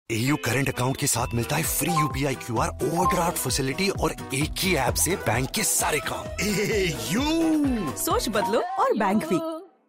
AU current account के साथ मिलता है free UPI QR overdraft facility और एक ही ऐप से बैंक के सारे काम। AU सोच बदलो और बैंक भी।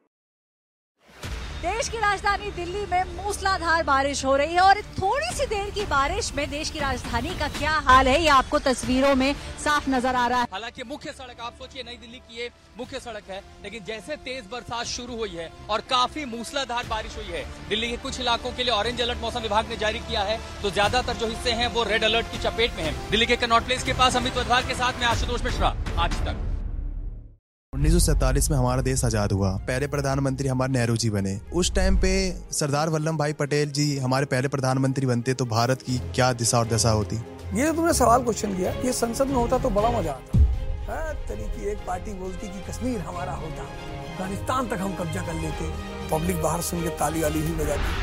देश की राजधानी दिल्ली में मूसलाधार बारिश हो रही है और थोड़ी सी देर की बारिश में देश की राजधानी का क्या हाल है ये आपको तस्वीरों में साफ नजर आ रहा है। हालांकि मुख्य सड़क, आप सोचिए नई दिल्ली की ये मुख्य सड़क है, लेकिन जैसे तेज बरसात शुरू हुई है और काफी मूसलाधार बारिश हुई है, दिल्ली के कुछ इलाकों के लिए ऑरेंज अलर्ट मौसम विभाग ने जारी किया है, तो ज्यादातर जो हिस्से हैं वो रेड अलर्ट की चपेट में हैं। दिल्ली के कनॉट प्लेस के पास अमित वधवाल के साथ में आशुतोष मिश्रा। आज तक 1947 में हमारा देश आजाद हुआ, पहले प्रधानमंत्री हमारे नेहरू जी बने। उस टाइम पे सरदार वल्लभ भाई पटेल जी हमारे पहले प्रधानमंत्री बनते तो भारत की क्या दिशा और दशा होती। ये जो तुमने सवाल क्वेश्चन किया, ये संसद में होता तो बड़ा मजा आता। तरीके एक पार्टी बोलती कि कश्मीर हमारा होता, अफगानिस्तान तक हम कब्जा कर लेते, पब्लिक बाहर सुन के ताली वाली ही बजाती।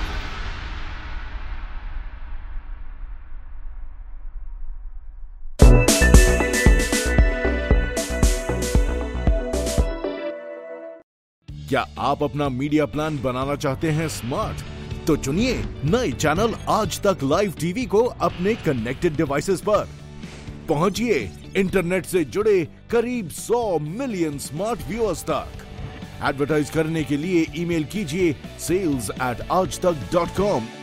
क्या आप अपना मीडिया प्लान बनाना चाहते हैं स्मार्ट? तो चुनिए नए चैनल आज तक लाइव टीवी को अपने कनेक्टेड डिवाइसेस पर। पहुंचिए इंटरनेट से जुड़े करीब 100 मिलियन स्मार्ट व्यूअर्स तक। एडवर्टाइज करने के लिए ईमेल कीजिए sales@aajtak.com